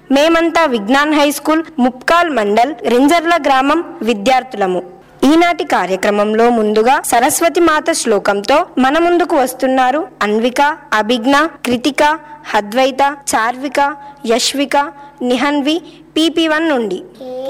మేమంతా Vignan high school, Mupkal mandal, Renjarla గ్రామం విద్యార్థులము. ఈనాటి కార్యక్రమంలో ముందుగా సరస్వతి మాత శ్లోకంతో మన ముందుకు వస్తున్నారు అన్విక, అభిజ్ఞ, కృతిక, అద్వైత, చార్విక, యశ్విక, నిహన్వి PP1 నుండి.